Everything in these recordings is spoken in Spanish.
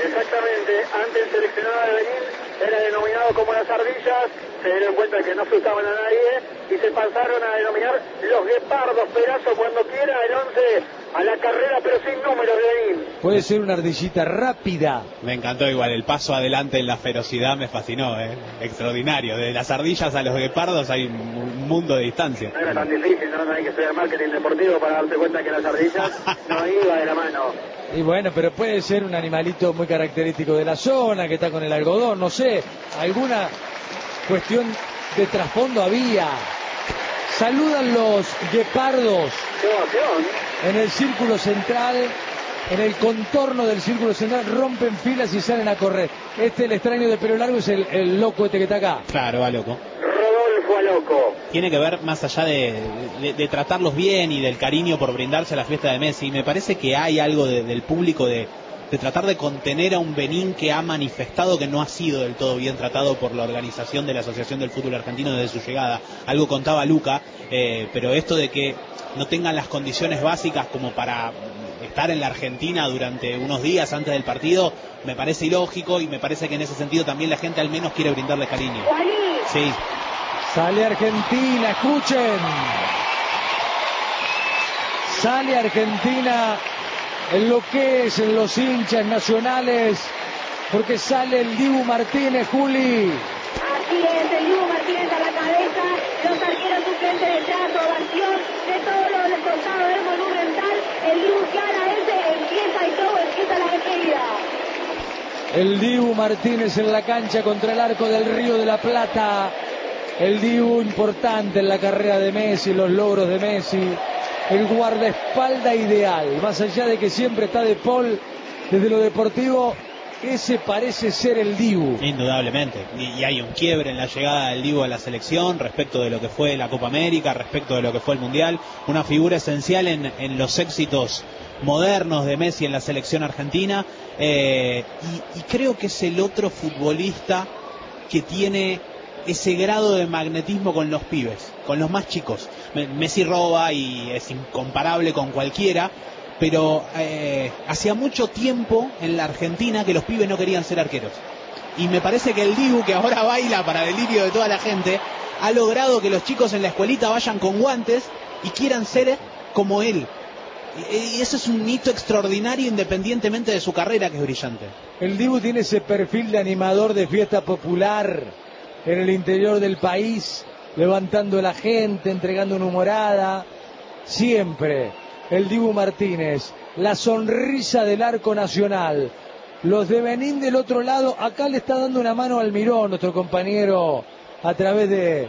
Exactamente, antes el seleccionado de Benín era denominado como las ardillas, se dieron cuenta que no asustaban a nadie y se pasaron a denominar los guepardos. Perazo, cuando quiera, el 11 a la carrera, pero sin números de Benín. Puede ser una ardillita rápida. Me encantó igual, el paso adelante en la ferocidad me fascinó, extraordinario. De las ardillas a los guepardos hay un mundo de distancia. No era tan difícil, no hay que estudiar marketing deportivo para darse cuenta que las ardillas no iba de la mano. Y bueno, pero puede ser un animalito muy característico de la zona, que está con el algodón, no sé, alguna cuestión de trasfondo había. Saludan los guepardos ¡Qué emoción! en el círculo central, en el contorno del círculo central, rompen filas y salen a correr. El extraño de pelo largo es el loco este que está acá. Claro, va loco. Rodolfo Aloco. Tiene que ver más allá de tratarlos bien y del cariño por brindarse a la fiesta de Messi. Me parece que hay algo del público de tratar de contener a un Benín que ha manifestado que no ha sido del todo bien tratado por la organización de la Asociación del Fútbol Argentino desde su llegada. Algo contaba Luca, pero esto de que no tengan las condiciones básicas como para estar en la Argentina durante unos días antes del partido, me parece ilógico, y me parece que en ese sentido también la gente al menos quiere brindarle cariño. Sí. Sale Argentina, escuchen. Sale Argentina en lo que es en los hinchas nacionales, porque sale el Dibu Martínez, Juli. Así es, el Dibu Martínez a la cabeza, los arqueros suplentes detrás, ovación de todos los costados del Monumental. El Dibu claramente empieza el show, empieza la despedida. El Dibu Martínez en la cancha contra el arco del Río de la Plata. El Dibu importante en la carrera de Messi, los logros de Messi. El guardaespaldas ideal, más allá de que siempre está de Paul desde lo deportivo, ese parece ser el Dibu. Indudablemente, y hay un quiebre en la llegada del Dibu a la selección respecto de lo que fue la Copa América, respecto de lo que fue el Mundial, una figura esencial en los éxitos modernos de Messi en la selección argentina, y creo que es el otro futbolista que tiene ese grado de magnetismo con los pibes, con los más chicos. Messi roba y es incomparable con cualquiera, pero hacía mucho tiempo en la Argentina que los pibes no querían ser arqueros. Y me parece que el Dibu, que ahora baila para delirio de toda la gente, ha logrado que los chicos en la escuelita vayan con guantes y quieran ser como él. Y eso es un hito extraordinario independientemente de su carrera, que es brillante. El Dibu tiene ese perfil de animador de fiesta popular en el interior del país, levantando a la gente, entregando una humorada, siempre. El Dibu Martínez, la sonrisa del arco nacional. Los de Benín del otro lado, acá le está dando una mano al Mirón, nuestro compañero, a través de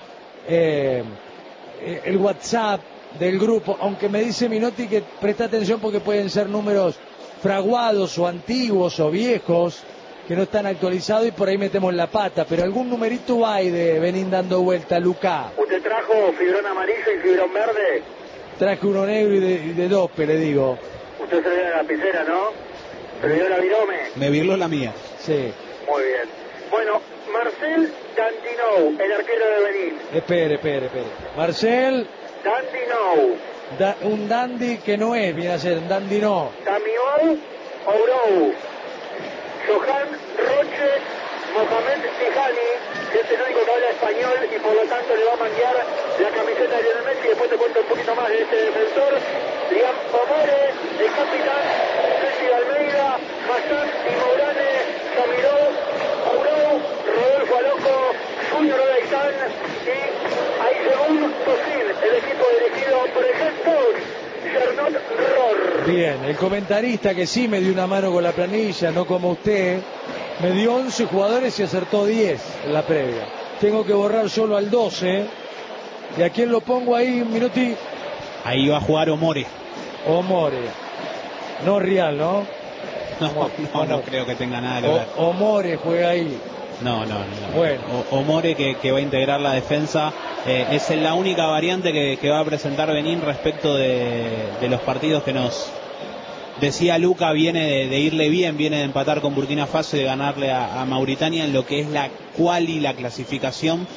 el WhatsApp del grupo, aunque me dice Minotti que presta atención porque pueden ser números fraguados o antiguos o viejos, que no están actualizados y por ahí metemos la pata, pero algún numerito hay de Benín dando vuelta, Luca. ¿Usted trajo fibrón amarillo y fibrón verde? Traje uno negro y de dope, le digo. Usted se le dio la lapicera, ¿no? ¿Se le dio la virome? Me virló la mía. Sí. Muy bien. Bueno, Marcel Dandinou, el arquero de Benín. Espere. Marcel Dandinou. un dandy que no es, viene a ser un dandy no. Tamiol Ourou. Johan Roche Mohamed Tijani, que es el único que habla español y por lo tanto le va a manguear la camiseta de Lionel Messi. Después te cuento un poquito más de este defensor. Liam Omore, el capitán, Ceci Almeida, Hassan y Mourane, Samiró, Ourou, Rodolfo Aloco, Junior Odeizán y Aisegun Tosin, el equipo dirigido por el head coach Gernot Rohr. Bien, el comentarista que sí me dio una mano con la planilla, no como usted, me dio 11 jugadores y acertó 10 en la previa. Tengo que borrar solo al 12. ¿Y a quién lo pongo ahí, Minuti? Ahí va a jugar Omore. Omore. No Real, ¿no? No creo que tenga nada que ver. Omore juega ahí. No. Bueno. Omore que va a integrar la defensa. Es la única variante que va a presentar Benín respecto de los partidos que nos decía Luca. Viene de irle bien, viene de empatar con Burkina Faso y de ganarle a Mauritania en lo que es la quali, la clasificación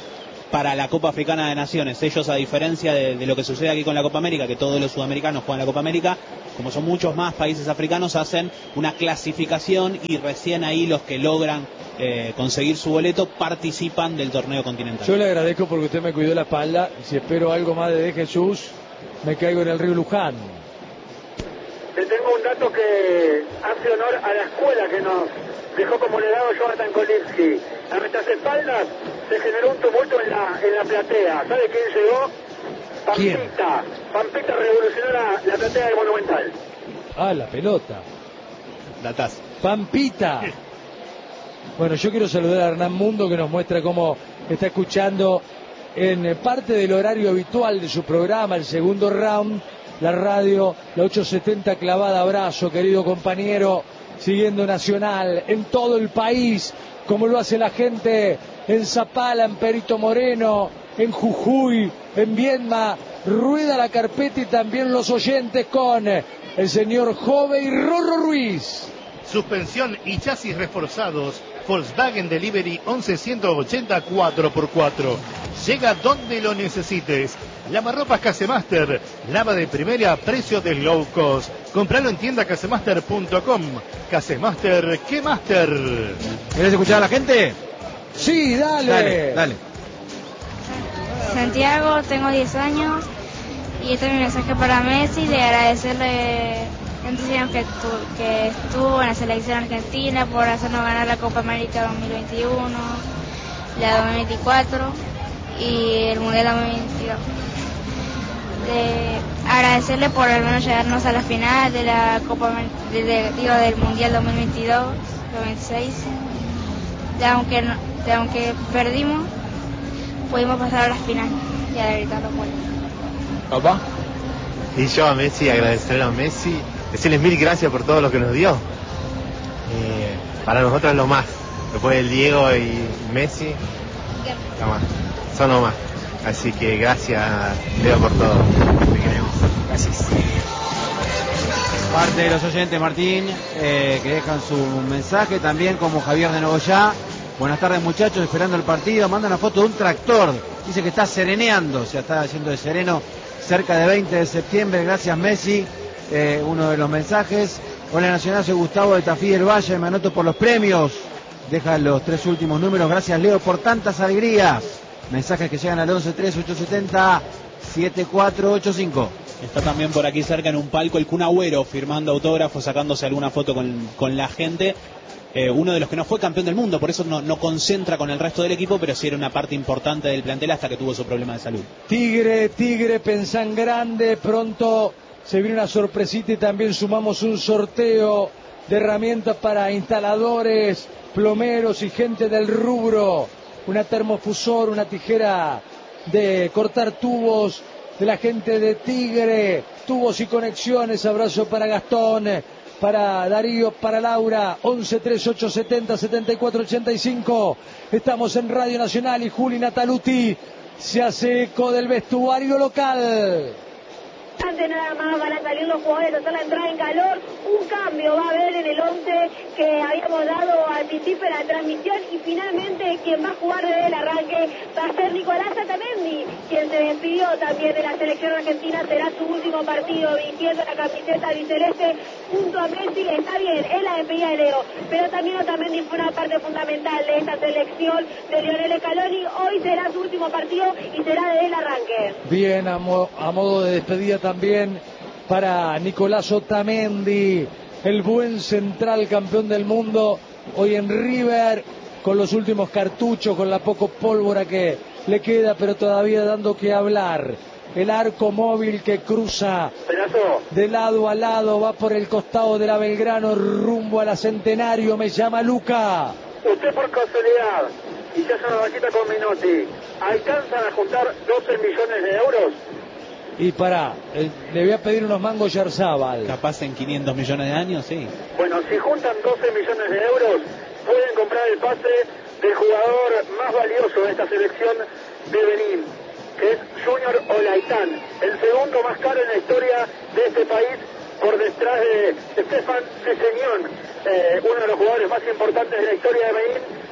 para la Copa Africana de Naciones. Ellos, a diferencia de lo que sucede aquí con la Copa América, que todos los sudamericanos juegan la Copa América, como son muchos más países africanos, hacen una clasificación y recién ahí los que logran conseguir su boleto participan del torneo continental. Yo le agradezco porque usted me cuidó la espalda, y si espero algo más de Jesús, me caigo en el río Luján. Le tengo un dato que hace honor a la escuela que nos dejó como legado Jonathan Kolinski. A nuestras espaldas se generó un tumulto en la platea. ¿Sabe quién llegó? Pampita. Pampita revolucionó la platea del Monumental. Ah, la pelota. Datazo. Pampita. Bueno, yo quiero saludar a Hernán Mundo, que nos muestra cómo está escuchando en parte del horario habitual de su programa, el segundo round, la radio, la 870 clavada. Abrazo, querido compañero, siguiendo Nacional en todo el país, como lo hace la gente en Zapala, en Perito Moreno, en Jujuy, en Viedma. Rueda la carpeta y también los oyentes con el señor Jove y Rorro Ruiz. Suspensión y chasis reforzados. Volkswagen Delivery 11180 4x4. Llega donde lo necesites. Lavarropas Casemaster. Lava de primera, precio de low cost. Compralo en tienda casemaster.com. Casemaster, ¿qué master? ¿Querés escuchar a la gente? Sí, dale. Dale. Santiago, tengo 10 años y este es mi mensaje para Messi, de agradecerle entusiasmo que estuvo en la selección argentina por hacernos ganar la Copa América 2021, la 2024 y el Mundial 2022. Agradecerle por al menos llegarnos a la final de la Copa del Mundial 2022, 2026. Aunque perdimos, pudimos pasar a la final y a gritarlo fuerte. ¿Papá? Y yo a Messi, agradecerle a Messi, decirles mil gracias por todo lo que nos dio. Para nosotros es lo más. Después del Diego y Messi, lo más. Son lo más. Así que gracias, Leo, por todo. Te queremos. Gracias. Parte de los oyentes, Martín, que dejan su mensaje, también como Javier de Nogoyá. Buenas tardes, muchachos, esperando el partido. Manda una foto de un tractor. Dice que está sereneando, o sea, está haciendo de sereno cerca de 20 de septiembre. Gracias, Messi. Uno de los mensajes. Hola, Nacional, soy Gustavo de Tafí del Valle. Me anoto por los premios. Deja los 3 últimos números. Gracias, Leo, por tantas alegrías. Mensajes que llegan al 113870-7485. Está también por aquí cerca en un palco el Kun Agüero firmando autógrafos, sacándose alguna foto con la gente. Uno de los que no fue campeón del mundo, por eso no concentra con el resto del equipo, pero sí era una parte importante del plantel hasta que tuvo su problema de salud. Tigre, pensá en grande, pronto se viene una sorpresita y también sumamos un sorteo de herramientas para instaladores, plomeros y gente del rubro. Una termofusor, una tijera de cortar tubos de la gente de Tigre, tubos y conexiones. Abrazo para Gastón, para Darío, para Laura. 113870-7485. Estamos en Radio Nacional y Juli Nataluti se hace eco del vestuario local. Antes nada más van a salir los jugadores a hacer la entrada en calor. Un cambio va a haber en el 11 que habíamos dado al principio de la transmisión, y finalmente quien va a jugar desde el arranque va a ser Nicolás Otamendi, quien se despidió también de la selección argentina. Será su último partido vistiendo la camiseta albiceleste junto a Messi. Está bien, es la despedida de Leo, pero también Otamendi fue una parte fundamental de esta selección de Lionel Scaloni. Hoy será su último partido y será desde el arranque. Bien, a modo de despedida también para Nicolás Otamendi, el buen central campeón del mundo, hoy en River, con los últimos cartuchos, con la poco pólvora que le queda, pero todavía dando que hablar. El arco móvil que cruza de lado a lado, va por el costado de la Belgrano rumbo a la Centenario. Me llama Luca. Usted por casualidad, y se hace una vaquita con Minotti, ¿alcanzan a juntar 12 millones de euros? Y le voy a pedir unos mangos Yarzábal. Capaz en 500 millones de años, sí. Bueno, si juntan 12 millones de euros, pueden comprar el pase del jugador más valioso de esta selección de Benín, que es Junior Olaitán, el segundo más caro en la historia de este país, por detrás de Stefan Cesseñón, uno de los jugadores más importantes de la historia de Benín,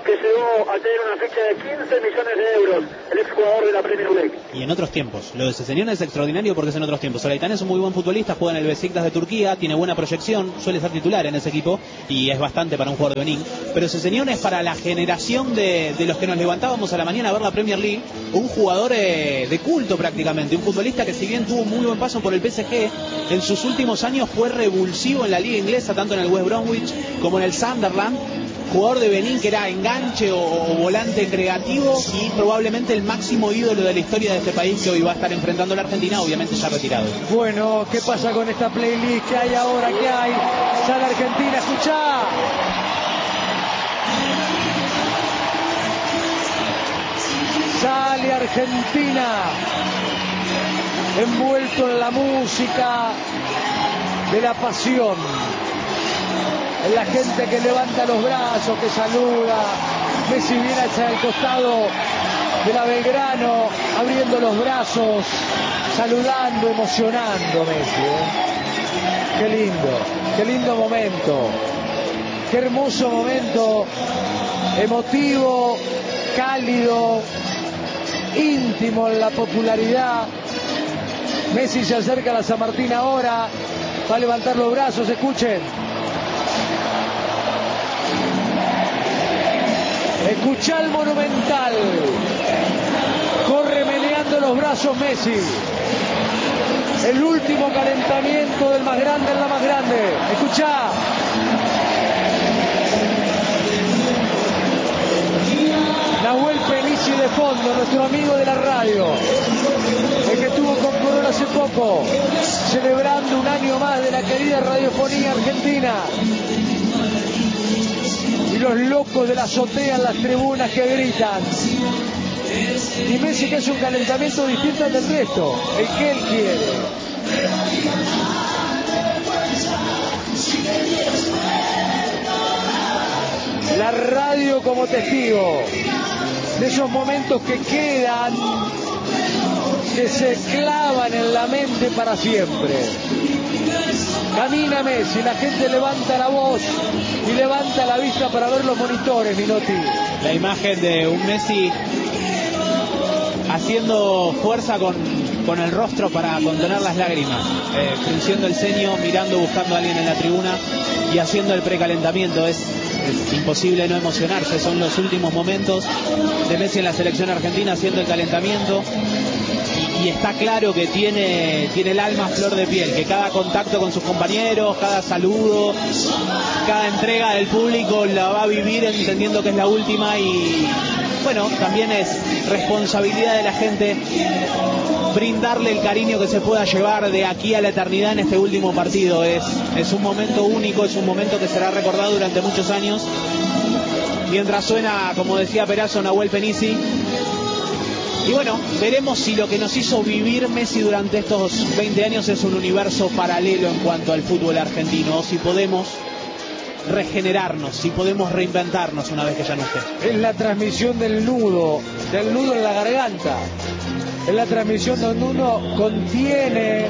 que llegó a tener una ficha de 15 millones de euros, el exjugador de la Premier League. Y en otros tiempos. Lo de Sessegnon es extraordinario porque es en otros tiempos. Zlatan es un muy buen futbolista, juega en el Besiktas de Turquía, tiene buena proyección, suele ser titular en ese equipo y es bastante para un jugador de Benín. Pero Sessegnon es para la generación de los que nos levantábamos a la mañana a ver la Premier League, un jugador de culto prácticamente, un futbolista que si bien tuvo un muy buen paso por el PSG, en sus últimos años fue revulsivo en la liga inglesa, tanto en el West Bromwich como en el Sunderland. Jugador de Benín que era enganche o volante creativo y probablemente el máximo ídolo de la historia de este país, que hoy va a estar enfrentando a la Argentina, obviamente ya retirado. Bueno, ¿qué pasa con esta playlist? ¿Qué hay ahora? ¿Qué hay? Sale Argentina, escuchá. Sale Argentina, envuelto en la música de la pasión. En la gente que levanta los brazos, que saluda. Messi viene hacia el costado de la Belgrano, abriendo los brazos, saludando, emocionando Messi. Qué lindo momento. Qué hermoso momento, emotivo, cálido, íntimo en la popularidad. Messi se acerca a la San Martín ahora, va a levantar los brazos, escuchen. Escuchá el Monumental. Corre meneando los brazos Messi. El último calentamiento del más grande en la más grande. Escuchá. Nahuel Penici de fondo, nuestro amigo de la radio. El que estuvo con Corona hace poco, celebrando un año más de la querida radiofonía argentina. Y los locos de la azotea en las tribunas que gritan. Y Messi que hace un calentamiento distinto al del resto, el que él quiere. La radio como testigo de esos momentos que quedan, que se clavan en la mente para siempre. Camina Messi, la gente levanta la voz y levanta la vista para ver los monitores, Minotti. La imagen de un Messi haciendo fuerza con el rostro para contener las lágrimas, frunciendo el ceño, mirando, buscando a alguien en la tribuna y haciendo el precalentamiento. Es imposible no emocionarse. Son los últimos momentos de Messi en la selección argentina haciendo el calentamiento. Y está claro que tiene el alma a flor de piel, que cada contacto con sus compañeros, cada saludo, cada entrega del público la va a vivir entendiendo que es la última. Y bueno, también es responsabilidad de la gente brindarle el cariño que se pueda llevar de aquí a la eternidad en este último partido. Es un momento único, es un momento que será recordado durante muchos años. Mientras suena, como decía Perazo, Nahuel Penici. Y bueno, veremos si lo que nos hizo vivir Messi durante estos 20 años es un universo paralelo en cuanto al fútbol argentino, o si podemos regenerarnos, si podemos reinventarnos una vez que ya no esté. Es la transmisión del nudo en la garganta. Es la transmisión donde uno contiene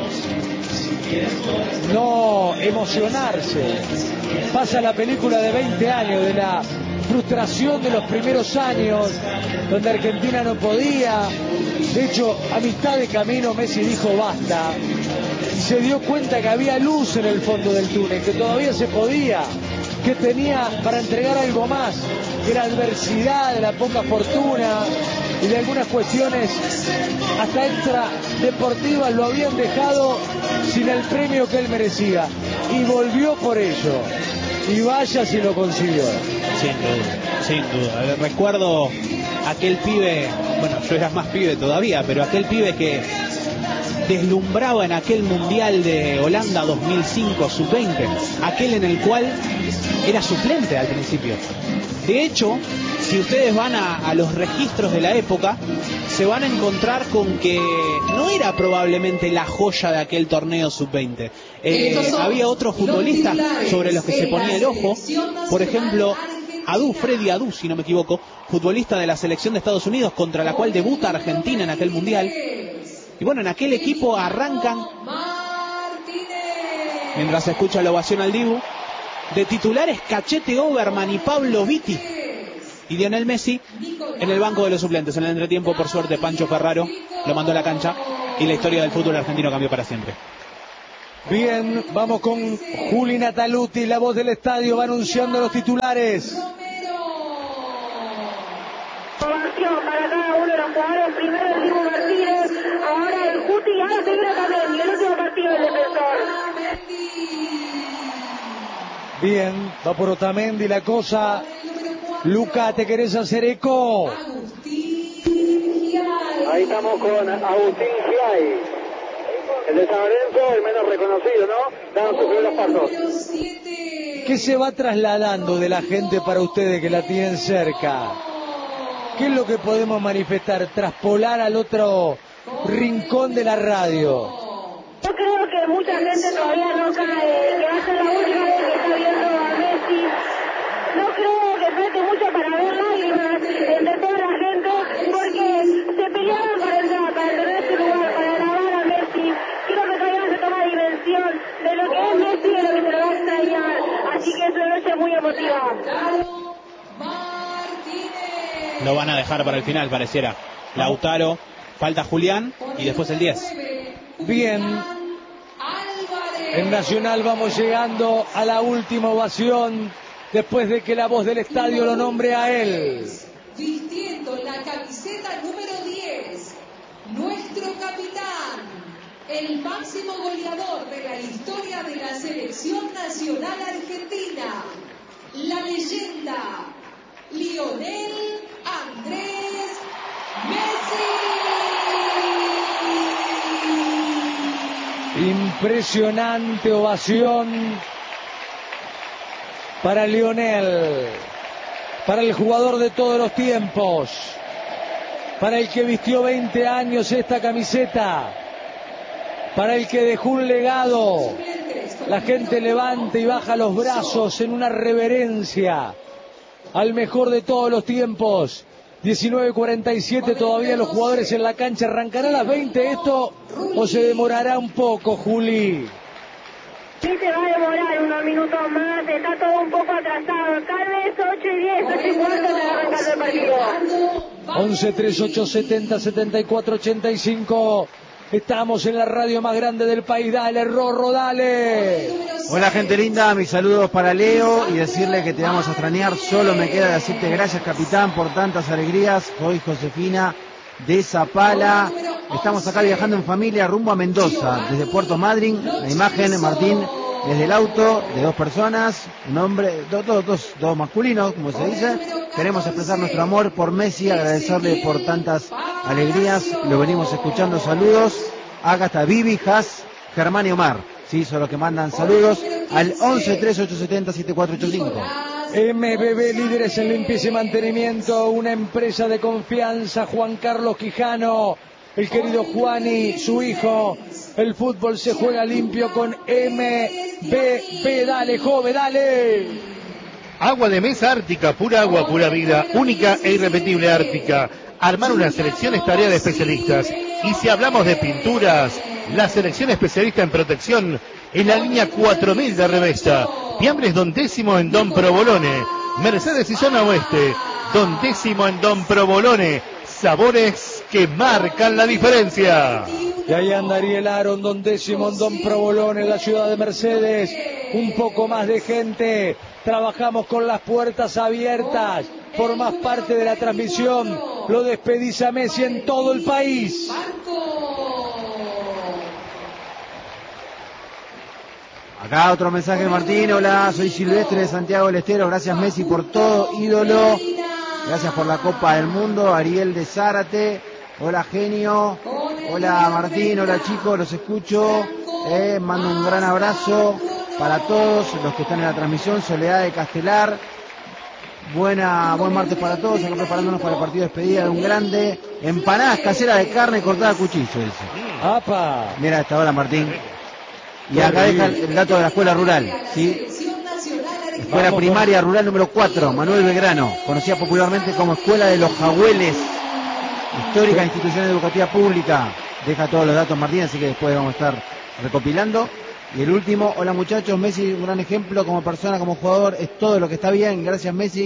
no emocionarse. Pasa la película de 20 años de la frustración de los primeros años, donde Argentina no podía. De hecho, a mitad de camino Messi dijo basta. Y se dio cuenta que había luz en el fondo del túnel, que todavía se podía, que tenía para entregar algo más, que la adversidad, de la poca fortuna y de algunas cuestiones hasta extra deportivas lo habían dejado sin el premio que él merecía. Y volvió por ello. Y vaya si lo consiguió. Sin duda. Recuerdo aquel pibe, bueno, yo era más pibe todavía, pero aquel pibe que deslumbraba en aquel Mundial de Holanda 2005 sub-20, aquel en el cual era suplente al principio. De hecho, si ustedes van a los registros de la época, se van a encontrar con que no era probablemente la joya de aquel torneo sub-20. Había otros futbolistas sobre los que se ponía el ojo. Por ejemplo, Freddy Adu, si no me equivoco, futbolista de la selección de Estados Unidos, contra la cual debuta Argentina en aquel Mundial. Y bueno, en aquel equipo arrancan, mientras se escucha la ovación al Dibu, de titulares Cachete Oberman y Pablo Vitti. y Lionel Messi en el banco de los suplentes. En el entretiempo, por suerte, Pancho Ferraro lo mandó a la cancha y la historia del fútbol argentino cambió para siempre. Bien, vamos con Juli Nataluti, la voz del estadio, va anunciando los titulares. Ovación para cada uno de los jugadores. Primero el Dibu Martínez, ahora el Guti y ahora se viene también. Y el último partido del defensor. Bien, va por Otamendi la cosa. Luca, ¿te querés hacer eco? Ahí estamos con Agustín Giai, el de San Lorenzo, el menos reconocido, ¿no? Dan sus primeros pasos. ¿Qué se va trasladando de la gente para ustedes que la tienen cerca? ¿Qué es lo que podemos manifestar? Traspolar al otro rincón de la radio. Yo creo que mucha gente todavía no cae, que va a ser la última vez que está viendo a Messi. No creo que falte mucho para ver lágrimas entre toda la gente, porque se pelearon para entrar, para tener ese lugar, para alabar a Messi. Creo que todavía no se toma dimensión de lo que es Messi y de lo que se lo va a extrañar. Así que es una noche muy emotiva. Lo van a dejar para el final, pareciera. Lautaro, falta Julián y después el 10. Bien, en Nacional vamos llegando a la última ovación después de que la voz del estadio lo nombre a él. Vistiendo la camiseta número 10, nuestro capitán, el máximo goleador de la historia de la selección nacional argentina, la leyenda Lionel Andrés Messi. Impresionante ovación para Lionel, para el jugador de todos los tiempos, para el que vistió 20 años esta camiseta, para el que dejó un legado. La gente levanta y baja los brazos en una reverencia al mejor de todos los tiempos. 19:47, todavía los jugadores en la cancha. ¿Arrancará a las 20 esto o se demorará un poco, Juli? Sí, se va a demorar unos minutos más, está todo un poco atrasado, tal vez 8:10, 8:15 se va a arrancar el partido. 11 38 70 74 85. Estamos en la radio más grande del país. Dale, Rorro, dale. Hola, gente linda, mis saludos para Leo y decirle que te vamos a extrañar. Solo me queda decirte gracias, capitán, por tantas alegrías. Soy Josefina de Zapala. Estamos acá viajando en familia rumbo a Mendoza, desde Puerto Madryn. La imagen, Martín, desde el auto de dos personas, un hombre, dos masculinos, como se dice. Queremos expresar nuestro amor por Messi, agradecerle por tantas alegrías. Lo venimos escuchando. Saludos. Acá está Vivi, Has, Germán y Omar. Sí, son los que mandan saludos al 11 3870 7485. MBB, líderes en limpieza y mantenimiento, una empresa de confianza. Juan Carlos Quijano, el querido Juani, su hijo. El fútbol se juega limpio con MBB. Dale, joven, dale. Agua de mesa Ártica, pura agua, pura vida, única e irrepetible Ártica. Armar una selección es tarea de especialistas. Y si hablamos de pinturas, la selección especialista en protección es la línea 4000 de Revesta. Fiambres Don Décimo en Don Provolone. Mercedes y Zona Oeste. Don Décimo en Don Provolone. Sabores que marcan la diferencia. Y ahí andaría el Aaron, Don Décimo en Don Provolone, en la ciudad de Mercedes. Un poco más de gente. Trabajamos con las puertas abiertas. Formás parte de la transmisión. Lo despedís a Messi en todo el país. Acá otro mensaje de Martín. Hola, soy Silvestre de Santiago del Estero. Gracias, Messi, por todo, ídolo. Gracias por la Copa del Mundo. Ariel de Zárate. Hola, genio. Hola, Martín. Hola, chicos, los escucho. Mando un gran abrazo para todos los que están en la transmisión. Soledad de Castelar. Buen martes para todos. Acá preparándonos para el partido de despedida de un grande. Empanadas caseras de carne cortada a cuchillo, dice. ¡Apa! Mira esta hora, Martín. Y acá deja el dato de la escuela rural, ¿sí? Escuela primaria rural número 4, Manuel Belgrano, conocida popularmente como Escuela de los Jagüeles, histórica institución educativa pública. Deja todos los datos, Martín, así que después vamos a estar recopilando. Y el último, hola muchachos, Messi, un gran ejemplo como persona, como jugador, es todo lo que está bien. Gracias, Messi,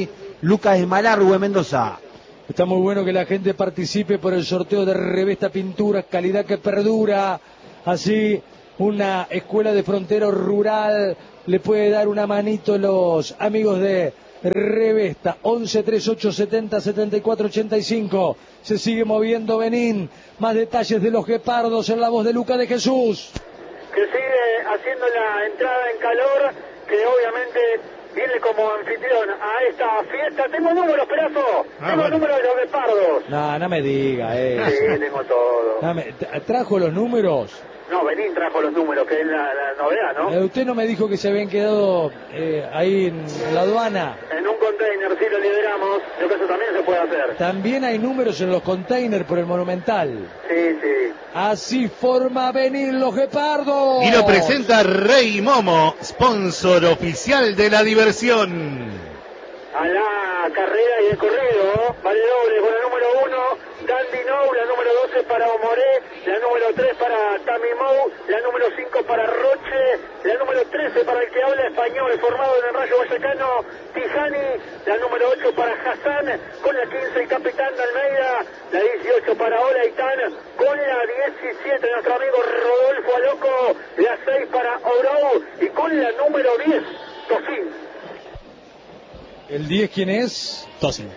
Lucas Esmalargue, Mendoza. Está muy bueno que la gente participe por el sorteo de Revesta Pinturas, calidad que perdura. Así una escuela de frontero rural le puede dar una manito los amigos de Revesta. 11 38 70 74 85. Se sigue moviendo Benín. Más detalles de los guepardos en la voz de Luca de Jesús, que sigue haciendo la entrada en calor, que obviamente viene como anfitrión a esta fiesta. Tengo números, Perazo. Tengo números de los guepardos. No me diga eso. Sí, tengo todo. ¿Trajo los números? No, Benín trajo los números, que es la novedad, ¿no? Usted no me dijo que se habían quedado ahí en la aduana. En un container, sí lo liberamos. Yo creo que eso también se puede hacer. También hay números en los containers por el Monumental. Sí, sí. Así forma venir los guepardos. Y lo presenta Rey Momo, sponsor oficial de la diversión. A la carrera y el corrido, vale doble con el número 1, Dandy Nou, la número 12 para Omoré, la número 3 para Tamimou, la número 5 para Roche, la número 13 para el que habla español, formado en el Rayo Vallecano, Tijani, la número 8 para Hassan, con la 15 el capitán de Almeida, la 18 para Olaitán, con la 17 nuestro amigo Rodolfo Aloco, la 6 para Orou y con la número 10, Tofín. ¿El 10 quién es? Tosin.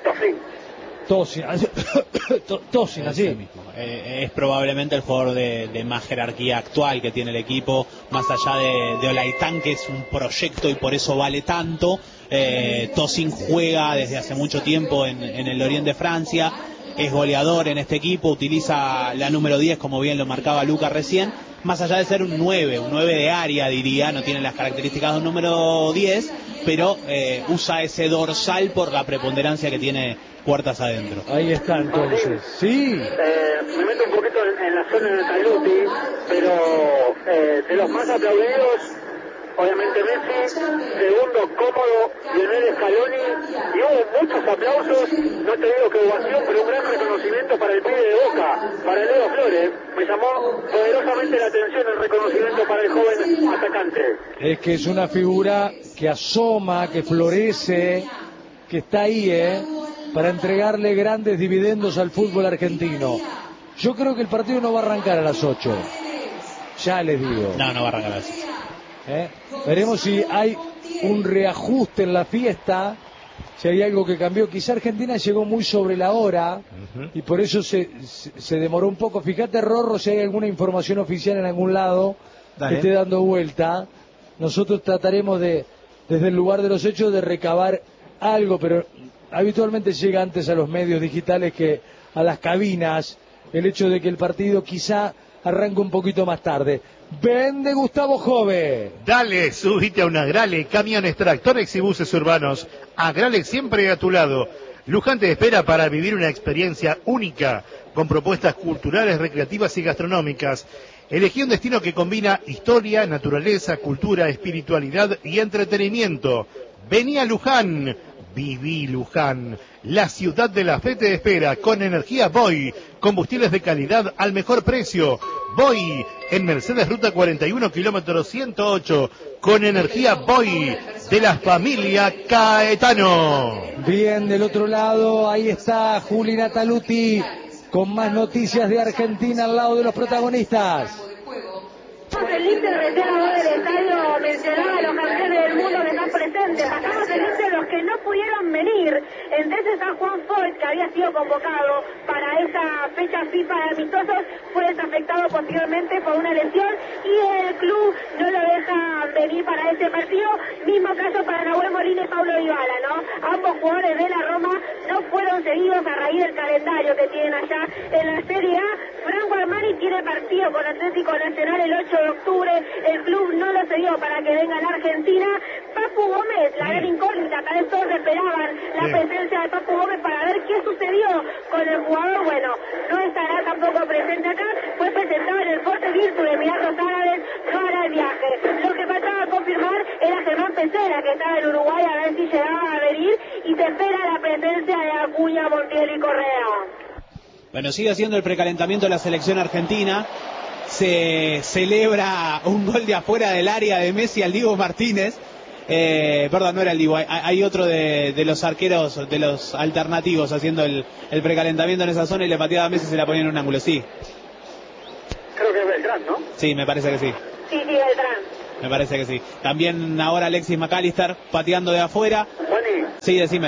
Tosin, así mismo. Es probablemente el jugador de más jerarquía actual que tiene el equipo, más allá de Olaitán, que es un proyecto y por eso vale tanto. Tosin juega desde hace mucho tiempo en el Lorient de Francia, es goleador en este equipo, utiliza la número 10, como bien lo marcaba Luca recién, más allá de ser un 9 de área, diría, no tiene las características de un número 10, pero usa ese dorsal por la preponderancia que tiene puertas adentro. Ahí está entonces, sí. Me meto un poquito en la zona de Taluti, pero de los más aplaudidos, obviamente Messi, segundo cómodo Lionel Scaloni, y hubo muchos aplausos, no te digo que ovación, pero un gran reconocimiento para el pibe de Boca, para Leo Flores. Me llamó poderosamente la atención el reconocimiento para el joven atacante. Es que es una figura que asoma, que florece, que está ahí, para entregarle grandes dividendos al fútbol argentino. Yo creo que el partido no va a arrancar a las 8. Ya les digo. No va a arrancar a las 8. Veremos si hay un reajuste en la fiesta, si hay algo que cambió. Quizá Argentina llegó muy sobre la hora y por eso se demoró un poco. Fíjate, Rorro, si hay alguna información oficial en algún lado que esté dando vuelta. Nosotros trataremos desde el lugar de los hechos de recabar algo, pero habitualmente llega antes a los medios digitales que a las cabinas el hecho de que el partido quizá arranque un poquito más tarde. Vende Gustavo Jove. Dale, subite a un Agrale, camiones, tractores y buses urbanos. Agrale siempre a tu lado. Luján te espera para vivir una experiencia única, con propuestas culturales, recreativas y gastronómicas. Elegí un destino que combina historia, naturaleza, cultura, espiritualidad y entretenimiento. Vení a Luján. Viví Luján, la ciudad de la fe te espera, con energía Boy, combustibles de calidad al mejor precio. Boy, en Mercedes Ruta 41, kilómetro 108, con energía Boy, de la familia Caetano. Bien, del otro lado, ahí está Julina Taluti, con más noticias de Argentina al lado de los protagonistas. Feliz recién ahora del estadio mencionaba a los campeones del mundo que están presentes. Estamos felices de los que no pudieron venir. Entre esos está Juan Foyt, que había sido convocado para esa fecha FIFA de amistosos, fue desafectado posteriormente por una lesión y el club no lo deja venir para ese partido. Mismo caso para Nahuel Molina y Pablo Dybala, ¿no? Ambos jugadores de la Roma no fueron seguidos a raíz del calendario que tienen allá en la Serie A. Franco Armani tiene partido con Atlético Nacional el 8 de octubre, el club no lo cedió para que venga a la Argentina. Papu Gómez, la gran incógnita, tal vez todos esperaban la presencia de Papu Gómez para ver qué sucedió con el jugador. Bueno, no estará tampoco presente acá, fue presentado en el Forte Virtu de Emiratos Árabes, no hará el viaje. Lo que faltaba confirmar era Germán Pesera, que estaba en Uruguay, a ver si llegaba a venir, y se espera la presencia de Acuña, Montiel y Correa. Bueno, sigue siendo el precalentamiento de la selección argentina. Se celebra un gol de afuera del área de Messi al Diego Martínez. Perdón, no era el Dibu, hay otro de los arqueros, de los alternativos haciendo el precalentamiento en esa zona y le pateaba a Messi y se la ponía en un ángulo, sí. Creo que es Beltrán, ¿no? Sí, me parece que sí. Sí, Beltrán. Me parece que sí. También ahora Alexis McAllister pateando de afuera. Juani. Sí, decime.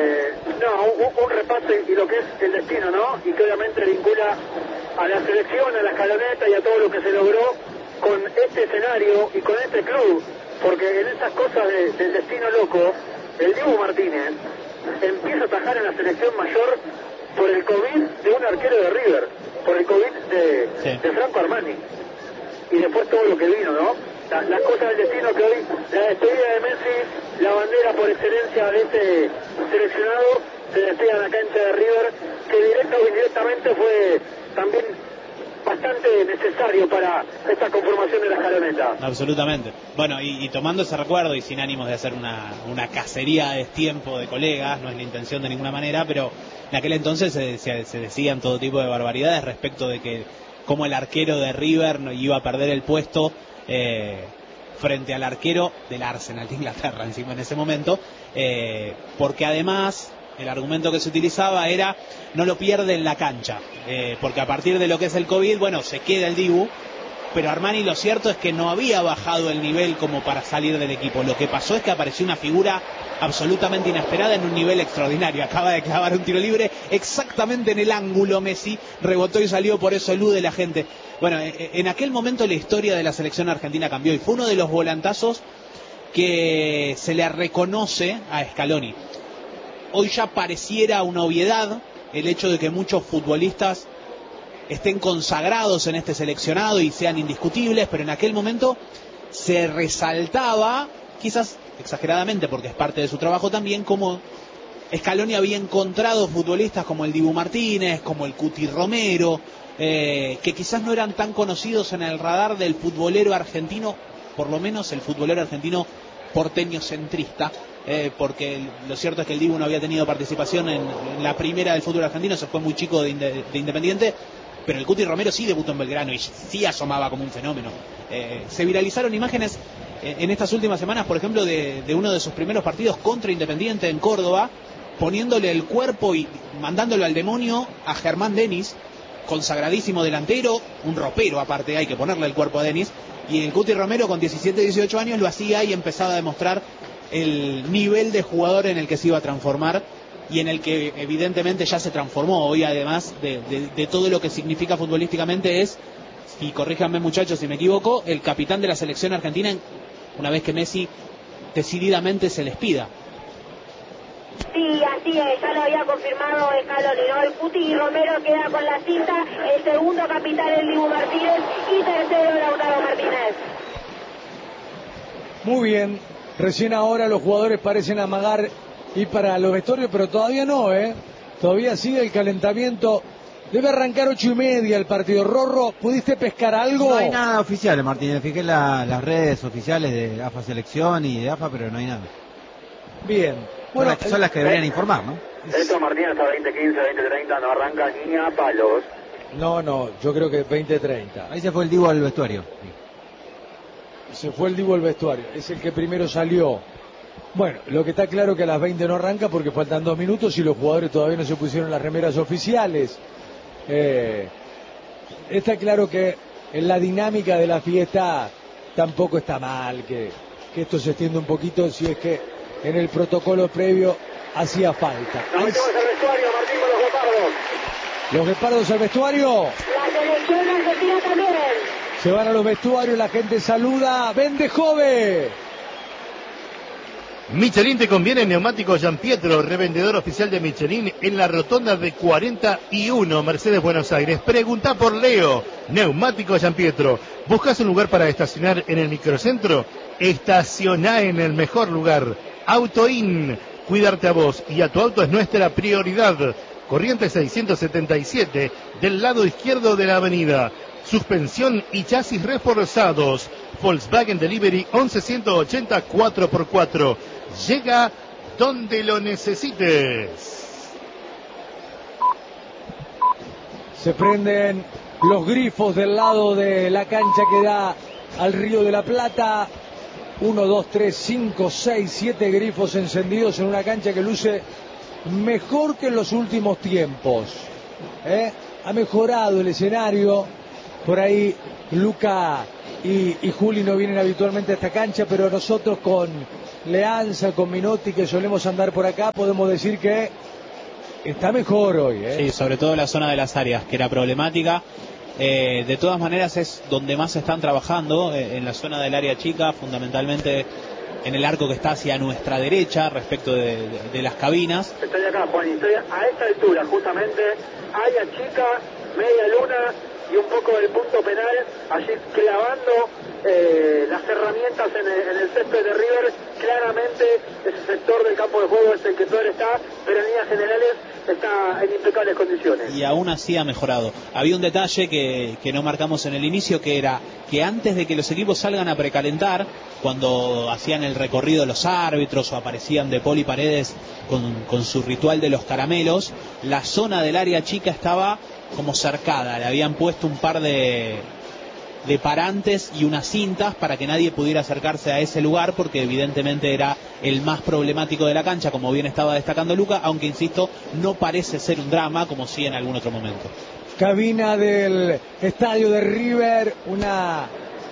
Un repaso y lo que es el destino, ¿no? Y que obviamente vincula a la selección, a la escaloneta y a todo lo que se logró con este escenario y con este club. Porque en esas cosas del destino loco, el Dibu Martínez empieza a atajar en la selección mayor por el COVID de un arquero de River, por el COVID de Franco Armani. Y después todo lo que vino, ¿no? Las cosas del destino que hoy, la despedida de Messi, la bandera por excelencia de este seleccionado, se despega en la cancha de River, que directa o indirectamente fue también bastante necesario para esta conformación de la escaloneta. Absolutamente. Bueno, y tomando ese recuerdo y sin ánimos de hacer una cacería de destiempo de colegas, no es la intención de ninguna manera, pero en aquel entonces se decían todo tipo de barbaridades respecto de que como el arquero de River no iba a perder el puesto frente al arquero del Arsenal de Inglaterra encima en ese momento, porque además el argumento que se utilizaba era no lo pierde en la cancha, porque a partir de lo que es el COVID, bueno, se queda el Dibu, pero Armani lo cierto es que no había bajado el nivel como para salir del equipo. Lo que pasó es que apareció una figura absolutamente inesperada en un nivel extraordinario. Acaba de clavar un tiro libre exactamente en el ángulo Messi, rebotó y salió, por eso elude la gente. Bueno, en aquel momento la historia de la selección argentina cambió y fue uno de los volantazos que se le reconoce a Scaloni. Hoy ya pareciera una obviedad el hecho de que muchos futbolistas estén consagrados en este seleccionado y sean indiscutibles, pero en aquel momento se resaltaba, quizás exageradamente porque es parte de su trabajo también, como Scaloni había encontrado futbolistas como el Dibu Martínez, como el Cuti Romero, que quizás no eran tan conocidos en el radar del futbolero argentino, por lo menos el futbolero argentino porteño centrista, porque lo cierto es que el Dibu no había tenido participación en la primera del fútbol argentino, se fue muy chico de Independiente, pero el Cuti Romero sí debutó en Belgrano y sí asomaba como un fenómeno. Se viralizaron imágenes en estas últimas semanas, por ejemplo, de uno de sus primeros partidos contra Independiente en Córdoba, poniéndole el cuerpo y mandándolo al demonio a Germán Denis, consagradísimo delantero, un ropero aparte, hay que ponerle el cuerpo a Denis, y el Cuti Romero con 17, 18 años lo hacía y empezaba a demostrar el nivel de jugador en el que se iba a transformar y en el que evidentemente ya se transformó. Hoy, además de todo lo que significa futbolísticamente, es, y corríjanme muchachos si me equivoco, el capitán de la selección argentina una vez que Messi decididamente se les pida. Sí, así es, ya lo había confirmado Scaloni, ¿no? El Cuti Romero queda con la cinta, el segundo capitán el Dibu Martínez y tercero Lautaro Martínez. Muy bien, recién ahora los jugadores parecen amagar ir para los vestuarios, pero todavía no, todavía sigue el calentamiento. Debe arrancar 8:30 el partido. Rorro, ¿pudiste pescar algo? No hay nada oficial, Martínez. Fijé las redes oficiales de AFA Selección y de AFA, pero no hay nada. Bien. Bueno, son las que deberían informar, ¿no? Esto Martínez a 20:15, 20:30 no arranca ni a palos. No, yo creo que 20:30. Ahí se fue el Dibu al vestuario. Se fue el Dibu al vestuario. Es el que primero salió. Bueno, lo que está claro que a las 20 no arranca porque faltan 2 minutos y los jugadores todavía no se pusieron las remeras oficiales. Está claro que en la dinámica de la fiesta tampoco está mal que esto se extienda un poquito si es que en el protocolo previo hacía falta. Nos metemos al vestuario, Martín, con los guepardos. ¿Los guepardos al vestuario? La selección argentina también. Se van a los vestuarios, la gente saluda. ¡Vende Jove! Michelin te conviene neumáticos Gianpietro, revendedor oficial de Michelin en la rotonda de 41 Mercedes Buenos Aires. Pregunta por Leo, neumáticos Gianpietro. ¿Buscas un lugar para estacionar en el microcentro? Estacioná en el mejor lugar. Autoin, cuidarte a vos y a tu auto es nuestra prioridad. Corrientes 677, del lado izquierdo de la avenida. Suspensión y chasis reforzados. Volkswagen Delivery 11180 4x4. Llega donde lo necesites. Se prenden los grifos del lado de la cancha que da al Río de la Plata. 1, 2, 3, 5, 6, 7 grifos encendidos en una cancha que luce mejor que en los últimos tiempos. Ha mejorado el escenario. Por ahí Luca y Juli no vienen habitualmente a esta cancha, pero nosotros con Leanza, con Minotti, que solemos andar por acá, podemos decir que está mejor hoy. Sí, sobre todo la zona de las áreas, que era problemática. De todas maneras es donde más están trabajando, en la zona del área chica, fundamentalmente en el arco que está hacia nuestra derecha respecto de las cabinas. Estoy acá, Juan, estoy a esta altura justamente, área chica, media luna y un poco del punto penal, allí clavando las herramientas en el césped de River. Claramente ese sector del campo de juego es el que peor está, pero en líneas generales está en impecables condiciones. Y aún así ha mejorado. Había un detalle que no marcamos en el inicio, que era que antes de que los equipos salgan a precalentar, cuando hacían el recorrido los árbitros o aparecían De Paul y Paredes con su ritual de los caramelos, la zona del área chica estaba como cercada, le habían puesto un par de parantes y unas cintas para que nadie pudiera acercarse a ese lugar, porque evidentemente era el más problemático de la cancha, como bien estaba destacando Luca, aunque insisto, no parece ser un drama como sí en algún otro momento. Cabina del estadio de River, una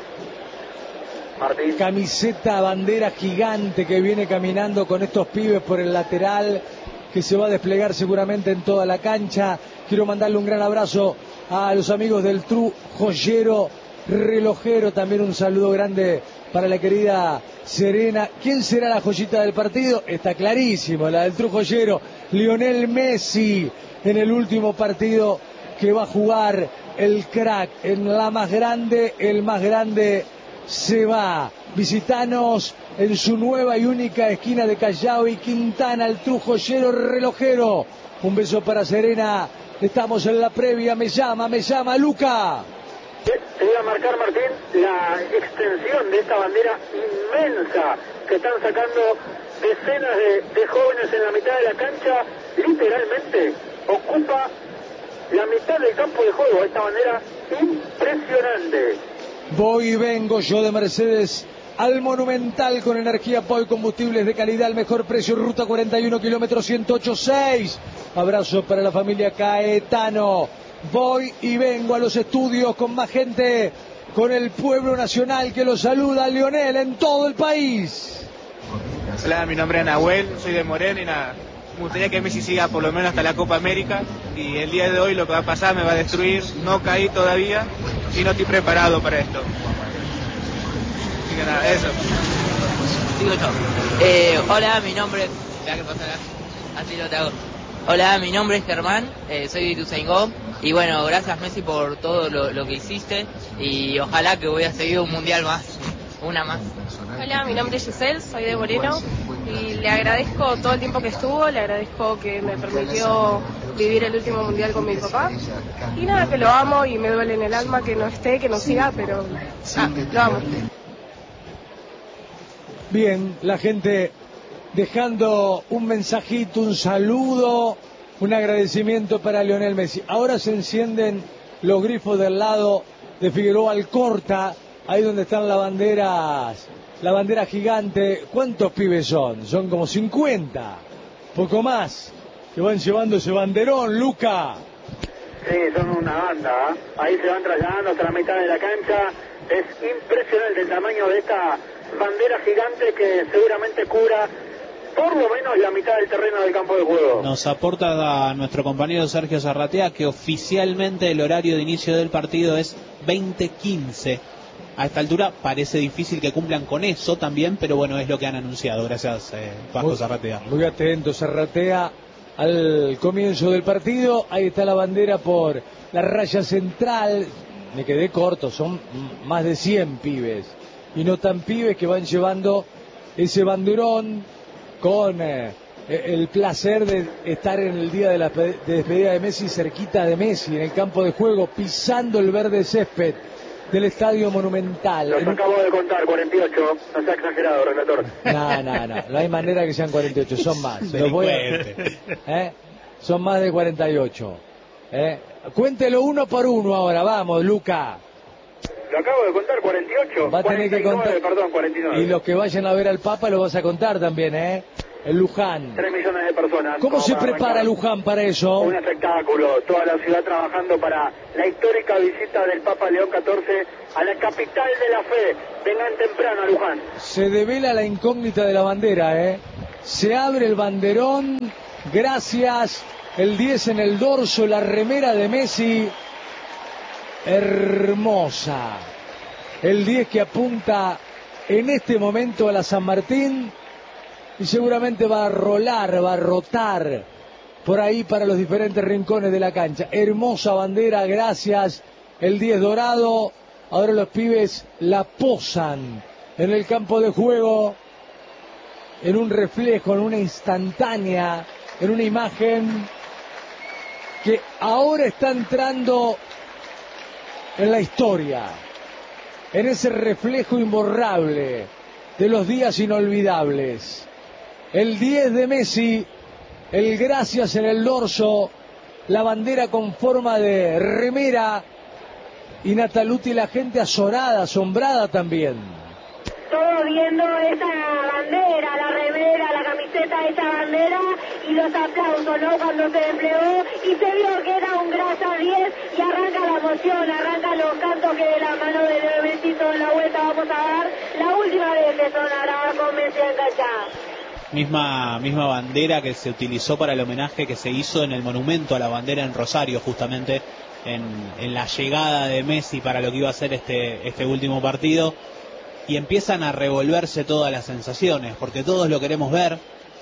camiseta bandera gigante que viene caminando con estos pibes por el lateral, que se va a desplegar seguramente en toda la cancha. Quiero mandarle un gran abrazo a los amigos del Tru Joyero Relojero, también un saludo grande para la querida Serena. ¿Quién será la joyita del partido? Está clarísimo, la del Tru Joyero, Lionel Messi, en el último partido que va a jugar el crack en la más grande. El más grande se va. Visitanos en su nueva y única esquina de Callao y Quintana, el Tru Joyero Relojero. Un beso para Serena. Estamos en la previa. Me llama Luca. Te voy a marcar, Martín, la extensión de esta bandera inmensa que están sacando decenas de jóvenes en la mitad de la cancha. Literalmente ocupa la mitad del campo de juego. Esta bandera impresionante. Voy y vengo yo de Mercedes al Monumental con energía Poi, combustibles de calidad al mejor precio, ruta 41, kilómetro 108.6. Abrazo para la familia Caetano. Voy y vengo a los estudios con más gente, con el pueblo nacional que lo saluda, Lionel, en todo el país. Hola, mi nombre es Nahuel, soy de Moreno y nada, me gustaría que Messi siga por lo menos hasta la Copa América, y el día de hoy lo que va a pasar me va a destruir. No caí todavía y no estoy preparado para esto. Así que nada, eso. Digo yo. Hola, mi nombre es... Así lo te hago. Hola, mi nombre es Germán, soy de Ituzaingó, y bueno, gracias Messi por todo lo que hiciste, y ojalá que voy a seguir un mundial más, una más. Hola, mi nombre es Giselle, soy de Moreno, y le agradezco todo el tiempo que estuvo, le agradezco que me permitió vivir el último mundial con mi papá, y nada, que lo amo y me duele en el alma que no esté, que no siga, pero lo amo. Bien, la gente dejando un mensajito, un saludo, un agradecimiento para Lionel Messi. Ahora se encienden los grifos del lado de Figueroa Alcorta, ahí donde están las banderas, la bandera gigante. ¿Cuántos pibes son? Son como 50, poco más, que van llevando ese banderón, Luca. Sí, son una banda, ahí se van trasladando hasta la mitad de la cancha. Es impresionante el tamaño de esta bandera gigante que seguramente cubra por lo menos la mitad del terreno del campo de juego. Nos aporta a nuestro compañero Sergio Zarratea que oficialmente el horario de inicio del partido es 20:15. A esta altura parece difícil que cumplan con eso también, pero bueno, es lo que han anunciado. Gracias, Vasco Zarratea. Muy atento, Zarratea, al comienzo del partido. Ahí está la bandera por la raya central. Me quedé corto, son más de 100 pibes. Y no tan pibes que van llevando ese banderón con el placer de estar en el día de la despedida de Messi, cerquita de Messi, en el campo de juego, pisando el verde césped del Estadio Monumental. Los acabo de contar, 48, no sea exagerado, relator. No hay manera que sean 48, son más. Son más de 48. Cuéntelo uno por uno ahora, vamos, Luca. Lo acabo de contar, 48. Va a tener que 49, contar. perdón, 49. Y los que vayan a ver al Papa lo vas a contar también, ¿eh? El Luján. 3 millones de personas. ¿Cómo se para prepara arrancar. Luján para eso? Un espectáculo, toda la ciudad trabajando para la histórica visita del Papa León XIV a la capital de la fe. Vengan temprano a Luján. Se devela la incógnita de la bandera, ¿eh? Se abre el banderón, gracias, el 10 en el dorso, la remera de Messi, hermosa. El 10 que apunta en este momento a la San Martín y seguramente va a rolar, va a rotar por ahí para los diferentes rincones de la cancha. Hermosa bandera, gracias, el 10 dorado. Ahora los pibes la posan en el campo de juego, en un reflejo, en una instantánea, en una imagen que ahora está entrando en la historia, en ese reflejo imborrable de los días inolvidables. El 10 de Messi, el gracias en el dorso, la bandera con forma de remera y Nataluti, la gente azorada, asombrada también. Todos viendo esa bandera, la remera, la camiseta de esa bandera y los aplausos, ¿no? Cuando se desplegó y se vio que era un grasa 10 y arranca la emoción, arrancan los cantos que de la mano de Besito de la vuelta vamos a dar. La última vez que sonará con Messi en cancha. Misma bandera que se utilizó para el homenaje que se hizo en el monumento a la bandera en Rosario, justamente en la llegada de Messi para lo que iba a ser este último partido. Y empiezan a revolverse todas las sensaciones, porque todos lo queremos ver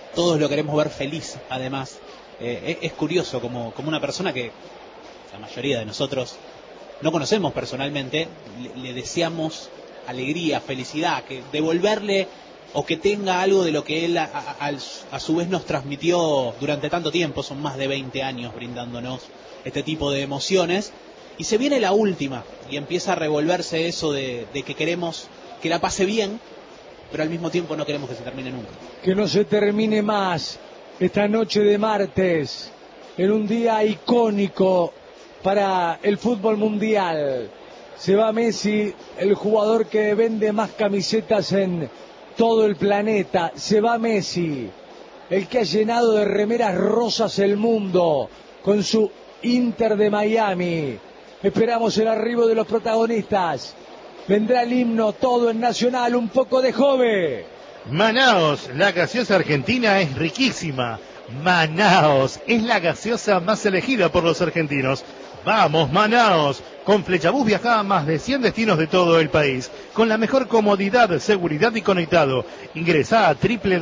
feliz, además. Es curioso como una persona que la mayoría de nosotros no conocemos personalmente, le deseamos alegría, felicidad, que devolverle o que tenga algo de lo que él a su vez nos transmitió durante tanto tiempo. Son más de 20 años brindándonos este tipo de emociones, y se viene la última y empieza a revolverse eso de que queremos que la pase bien, pero al mismo tiempo no queremos que se termine nunca. Que no se termine más esta noche de martes, en un día icónico para el fútbol mundial. Se va Messi, el jugador que vende más camisetas en todo el planeta. Se va Messi, el que ha llenado de remeras rosas el mundo con su Inter de Miami. Esperamos el arribo de los protagonistas. Vendrá el himno, todo en Nacional, un poco de Jove. Manaos, la gaseosa argentina es riquísima. Manaos es la gaseosa más elegida por los argentinos. ¡Vamos, Manaos! Con Flechabús viaja a más de 100 destinos de todo el país, con la mejor comodidad, seguridad y conectado. Ingresá a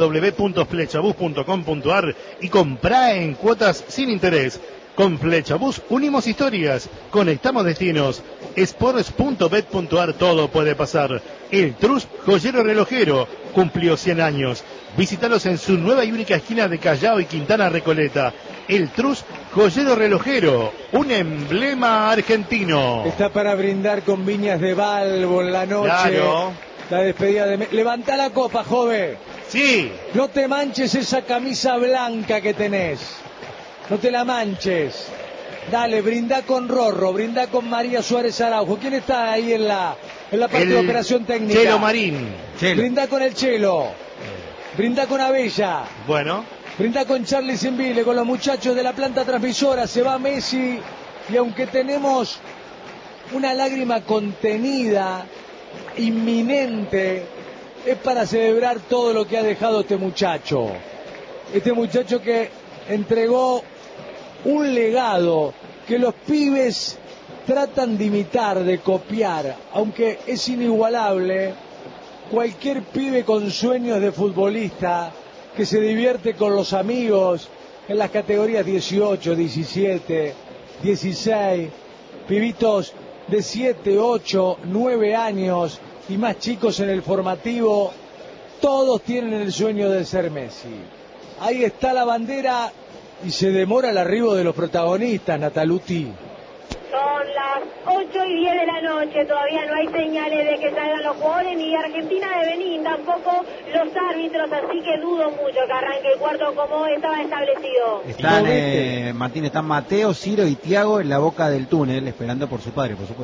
www.flechabús.com.ar y comprá en cuotas sin interés. Con Flechabús unimos historias, conectamos destinos. Sports.bet.ar, todo puede pasar. El Trus Joyero Relojero cumplió 100 años. Visítalos en su nueva y única esquina de Callao y Quintana Recoleta. El Trus Joyero Relojero, un emblema argentino. Está para brindar con Viñas de Balbo en la noche. Claro. La despedida de... Levantá la copa, Jove. Sí. No te manches esa camisa blanca que tenés. No te la manches. Dale, brindá con Rorro, brindá con María Suárez Araujo. ¿Quién está ahí en la parte de operación técnica? Chelo Marín. Brindá con el Chelo. Brindá con Abella. Bueno. Brindá con Charlie Zimbile, con los muchachos de la planta transmisora. Se va Messi y aunque tenemos una lágrima contenida, inminente, es para celebrar todo lo que ha dejado este muchacho. Este muchacho que entregó un legado que los pibes tratan de imitar, de copiar, aunque es inigualable. Cualquier pibe con sueños de futbolista que se divierte con los amigos en las categorías 18, 17, 16, pibitos de 7, 8, 9 años y más chicos en el formativo, todos tienen el sueño de ser Messi. Ahí está la bandera y se demora el arribo de los protagonistas, Nataluti. Son las 8:10 de la noche, todavía no hay señales de que salgan los jugadores ni de Argentina de Benín, tampoco los árbitros, así que dudo mucho que arranque el cuarto como estaba establecido. Están, Martín, están Mateo, Ciro y Tiago en la boca del túnel, esperando por su padre, por supuesto.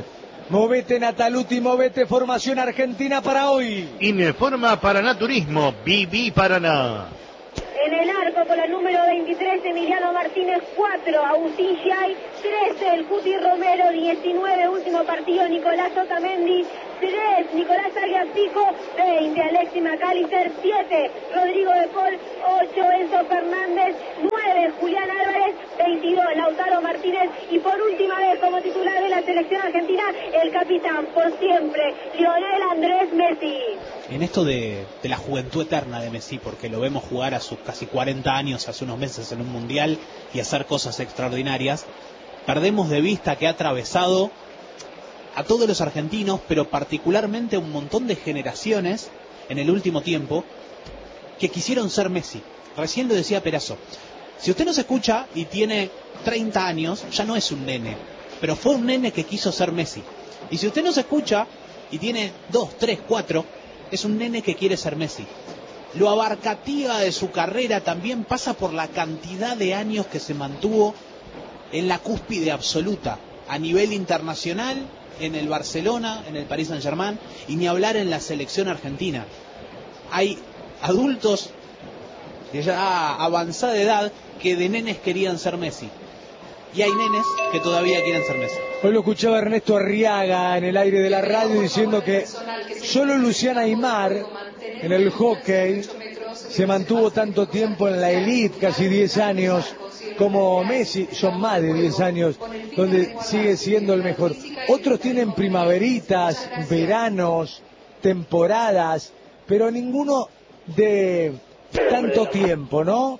Movete Nataluti, movete Formación Argentina para hoy. Informa Paraná Turismo, Viví Paraná. En el arco con el número 23, Emiliano Martínez, 4, Agustín Giay, 13, el Cuti Romero, 19, último partido, Nicolás Otamendi, 3, Nicolás Aguiafico, 20, Alexis McAllister, 7, Rodrigo de Paul, 8, Enzo Fernández, 9, Julián Álvarez, 22, Lautaro Martínez y por última vez como titular de la selección argentina, el capitán por siempre, Lionel Andrés Messi. En esto de la juventud eterna de Messi, porque lo vemos jugar a sus casi 40 años, hace unos meses en un mundial y hacer cosas extraordinarias, perdemos de vista que ha atravesado a todos los argentinos, pero particularmente a un montón de generaciones en el último tiempo que quisieron ser Messi. Recién lo decía Perazo. Si usted nos escucha y tiene 30 años, ya no es un nene, pero fue un nene que quiso ser Messi. Y si usted nos escucha y tiene 2, 3, 4, es un nene que quiere ser Messi. Lo abarcativa de su carrera también pasa por la cantidad de años que se mantuvo en la cúspide absoluta, a nivel internacional, en el Barcelona, en el Paris Saint-Germain, y ni hablar en la selección argentina. Hay adultos de ya avanzada edad que de nenes querían ser Messi. Y hay nenes que todavía quieren ser Messi. Hoy lo escuchaba Ernesto Arriaga en el aire de la radio diciendo que solo Luciana Aymar en el hockey se mantuvo tanto tiempo en la elite, casi 10 años, como Messi, son más de 10 años, donde sigue siendo el mejor. Otros tienen primaveritas, veranos, temporadas, pero ninguno de tanto tiempo, ¿no?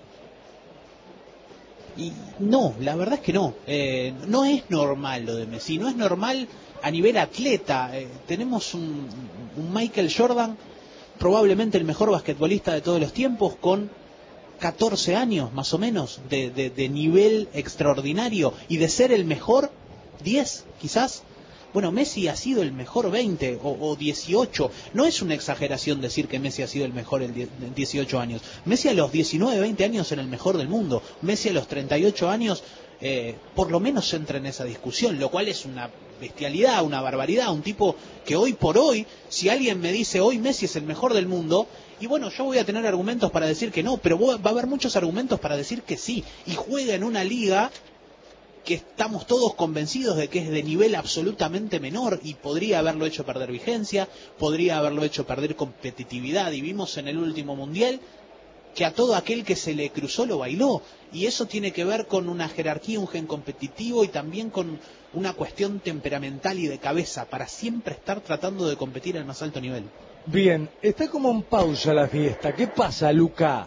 Y no, la verdad es que no. No es normal lo de Messi, no es normal a nivel atleta. Tenemos un Michael Jordan, probablemente el mejor basquetbolista de todos los tiempos, con 14 años más o menos de nivel extraordinario, y de ser el mejor 10 quizás. Bueno, Messi ha sido el mejor 20 o 18. No es una exageración decir que Messi ha sido el mejor en 18 años. Messi a los 19, 20 años era el mejor del mundo. Messi a los 38 años por lo menos entra en esa discusión, lo cual es una bestialidad, una barbaridad. Un tipo que hoy por hoy, si alguien me dice hoy Messi es el mejor del mundo, y bueno, yo voy a tener argumentos para decir que no, pero va a haber muchos argumentos para decir que sí. Y juega en una liga que estamos todos convencidos de que es de nivel absolutamente menor, y podría haberlo hecho perder vigencia, podría haberlo hecho perder competitividad, y vimos en el último mundial que a todo aquel que se le cruzó lo bailó, y eso tiene que ver con una jerarquía, un gen competitivo, y también con una cuestión temperamental y de cabeza, para siempre estar tratando de competir al más alto nivel. Bien, está como en pausa la fiesta. ¿Qué pasa, Luca?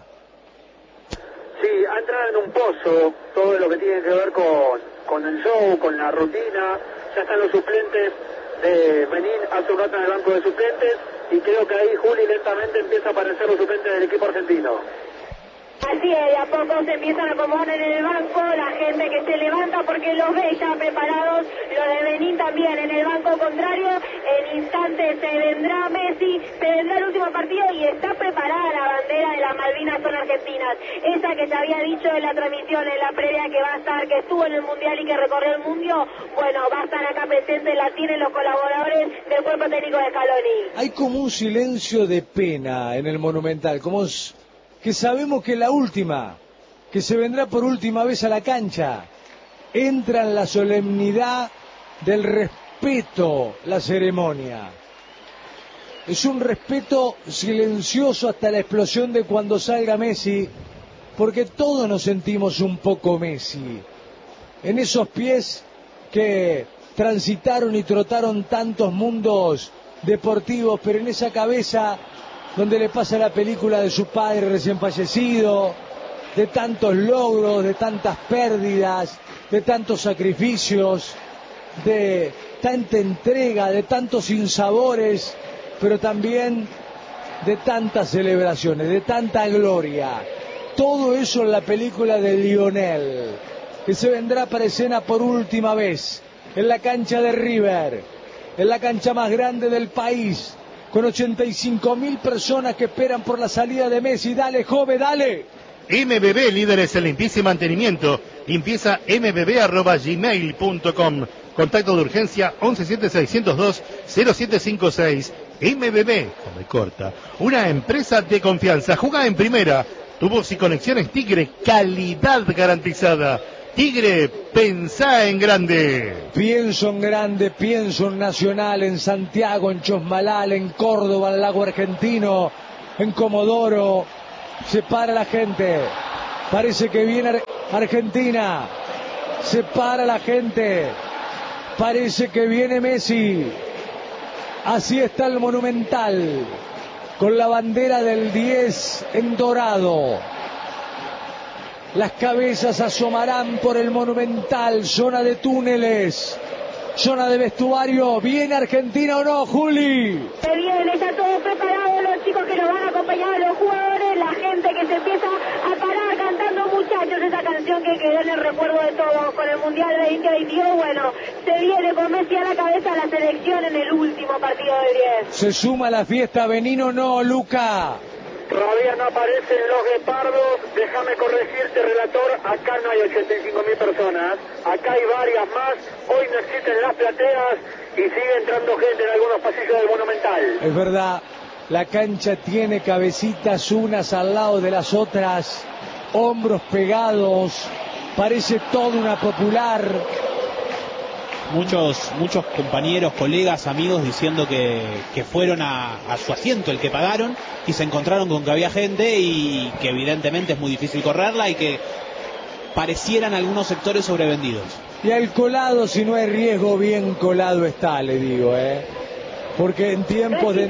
Sí, ha entrado en un pozo todo lo que tiene que ver con el show, con la rutina. Ya están los suplentes de Benín hace un rato en el banco de suplentes, y creo que ahí Juli lentamente empieza a aparecer los suplentes del equipo argentino. Así es, de a poco se empiezan a acomodar en el banco, la gente que se levanta porque los ve ya preparados, lo de Benín también en el banco contrario. En instantes se vendrá Messi, se vendrá el último partido, y está preparada la bandera de las Malvinas son argentinas, esa que se había dicho en la transmisión, en la previa, que va a estar, que estuvo en el Mundial y que recorrió el mundo. Bueno, va a estar acá presente, la tienen los colaboradores del cuerpo técnico de Scaloni. Hay como un silencio de pena en el Monumental, como que sabemos que es la última, que se vendrá por última vez a la cancha. Entra en la solemnidad del respeto la ceremonia. Es un respeto silencioso hasta la explosión de cuando salga Messi, porque todos nos sentimos un poco Messi. En esos pies que transitaron y trotaron tantos mundos deportivos, pero en esa cabeza donde le pasa la película de su padre recién fallecido, de tantos logros, de tantas pérdidas, de tantos sacrificios, de tanta entrega, de tantos sinsabores, pero también de tantas celebraciones, de tanta gloria. Todo eso en la película de Lionel, que se vendrá para escena por última vez en la cancha de River, en la cancha más grande del país, con 85.000 personas que esperan por la salida de Messi. Dale, Jove, dale. MBB, líderes en limpieza y mantenimiento. Limpieza mbb@gmail.com. Contacto de urgencia 117602-0756. MBB, come corta, una empresa de confianza. Jugá en primera. Tubos y conexiones Tigre, calidad garantizada. Tigre, pensá en grande. Pienso en grande, pienso en Nacional, en Santiago, en Chosmalal, en Córdoba, en Lago Argentino, en Comodoro. Se para la gente. Parece que viene Argentina. Se para la gente. Parece que viene Messi. Así está el Monumental, con la bandera del 10 en dorado. Las cabezas asomarán por el Monumental, zona de túneles, zona de vestuario. ¿Viene Argentina o no, Juli? Se viene, está todo preparado, los chicos que nos van a acompañar a los jugadores, la gente que se empieza a parar cantando, muchachos, esa canción que quedó en el recuerdo de todos con el Mundial 2022. Bueno, se viene con Messi a la cabeza la selección en el último partido de 10. ¿Se suma a la fiesta Benino o no, Luca? Todavía no aparecen los guepardos, déjame corregirte, relator, acá no hay 85.000 personas, acá hay varias más, hoy no existen las plateas y sigue entrando gente en algunos pasillos del Monumental. Es verdad, la cancha tiene cabecitas unas al lado de las otras, hombros pegados, parece toda una popular. Muchos compañeros, colegas, amigos diciendo que fueron a su asiento, el que pagaron, y se encontraron con que había gente y que evidentemente es muy difícil correrla y que parecieran algunos sectores sobrevendidos. Y al colado, si no hay riesgo, bien colado está, le digo, porque en tiempos de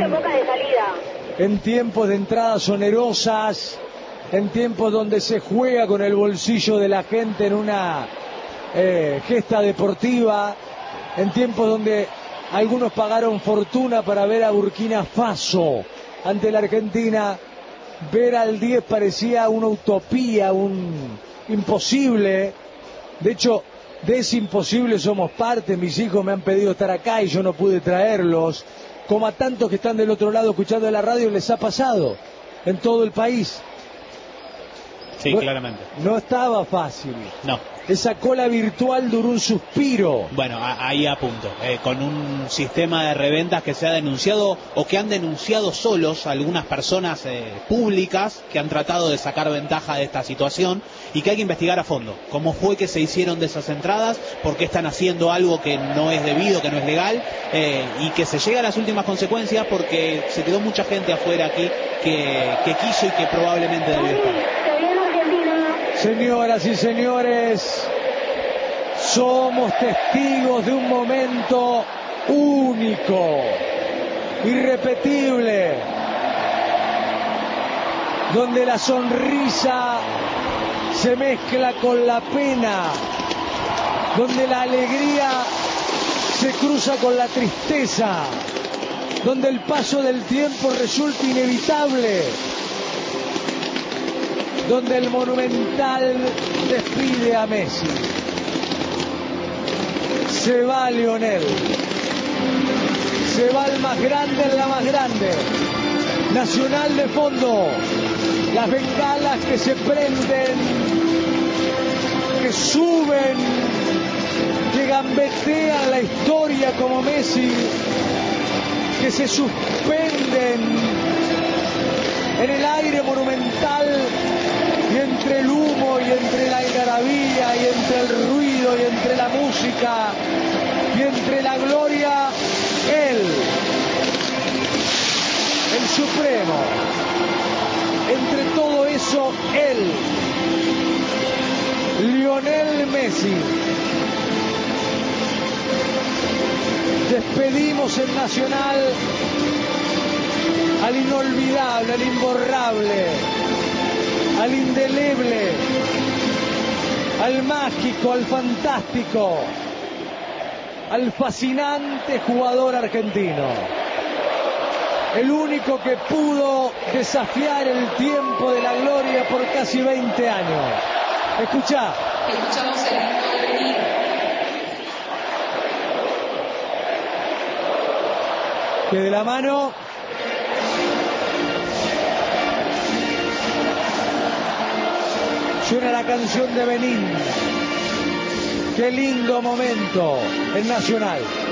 entradas onerosas, en tiempos donde se juega con el bolsillo de la gente en una gesta deportiva, en tiempos donde algunos pagaron fortuna para ver a Burkina Faso ante la Argentina, ver al 10 parecía una utopía, un imposible. De hecho, de ese imposible somos parte. Mis hijos me han pedido estar acá y yo no pude traerlos, como a tantos que están del otro lado escuchando la radio les ha pasado en todo el país. Sí, claramente. No estaba fácil. No. Esa cola virtual duró un suspiro. Bueno, ahí apunto. Con un sistema de reventas que se ha denunciado o que han denunciado solos algunas personas públicas que han tratado de sacar ventaja de esta situación y que hay que investigar a fondo. ¿Cómo fue que se hicieron de esas entradas? ¿Por qué están haciendo algo que no es debido, que no es legal? Y que se llegue a las últimas consecuencias porque se quedó mucha gente afuera aquí que quiso y que probablemente debió estar. Señoras y señores, somos testigos de un momento único, irrepetible, donde la sonrisa se mezcla con la pena, donde la alegría se cruza con la tristeza, donde el paso del tiempo resulta inevitable, donde el Monumental despide a Messi. Se va Lionel. Se va el más grande en la más grande. Nacional de fondo. Las bengalas que se prenden, que suben, que gambetean la historia como Messi, que se suspenden en el aire monumental. Y entre el humo y entre la algarabía y entre el ruido y entre la música y entre la gloria, él, el supremo. Entre todo eso, él, Lionel Messi. Despedimos en Nacional al inolvidable, al imborrable, al indeleble, al mágico, al fantástico, al fascinante jugador argentino. El único que pudo desafiar el tiempo de la gloria por casi 20 años. Escuchá. Escuchamos el himno de Benín. Que de la mano suena la canción de Benín. Qué lindo momento en Nacional.